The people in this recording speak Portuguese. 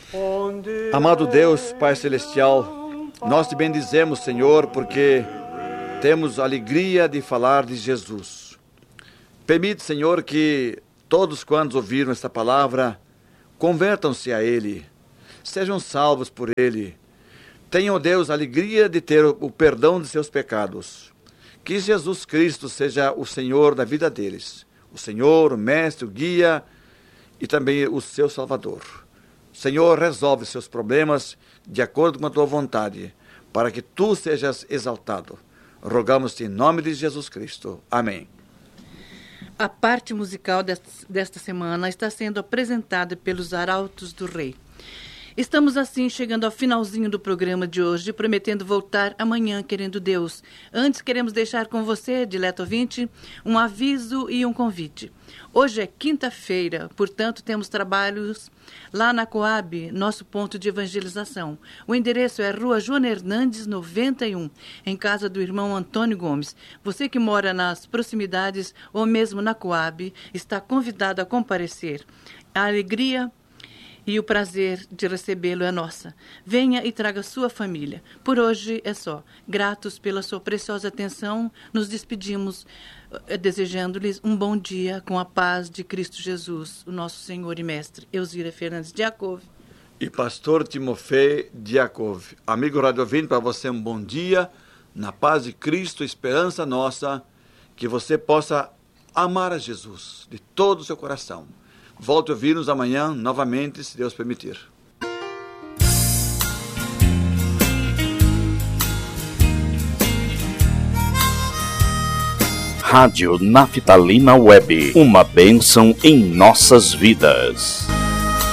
Amado Deus, Pai Celestial, nós te bendizemos, Senhor, porque temos a alegria de falar de Jesus. Permite, Senhor, que todos quantos ouviram esta palavra convertam-se a Ele, sejam salvos por Ele. Tenham, Deus, a alegria de ter o perdão de seus pecados. Que Jesus Cristo seja o Senhor da vida deles, o Senhor, o Mestre, o Guia e também o seu Salvador. Senhor, resolve seus problemas de acordo com a tua vontade, para que tu sejas exaltado. Rogamos-te em nome de Jesus Cristo. Amém. A parte musical desta semana está sendo apresentada pelos Arautos do Rei. Estamos assim chegando ao finalzinho do programa de hoje, prometendo voltar amanhã, querendo Deus. Antes, queremos deixar com você, dileto ouvinte, um aviso e um convite. Hoje é quinta-feira, portanto, temos trabalhos lá na Coab, nosso ponto de evangelização. O endereço é Rua Joana Hernandes, 91, em casa do irmão Antônio Gomes. Você que mora nas proximidades ou mesmo na Coab, está convidado a comparecer. A alegria e o prazer de recebê-lo é nossa. Venha e traga sua família. Por hoje é só. Gratos pela sua preciosa atenção, nos despedimos, desejando-lhes um bom dia com a paz de Cristo Jesus, o nosso Senhor e Mestre. Elzira Fernandes Diakov. E pastor Timofei Diakov. Amigo rádio ouvinte, para você um bom dia, na paz de Cristo, esperança nossa, que você possa amar a Jesus de todo o seu coração. Volte a ouvir-nos amanhã, novamente, se Deus permitir. Rádio Naftalina Web, uma bênção em nossas vidas.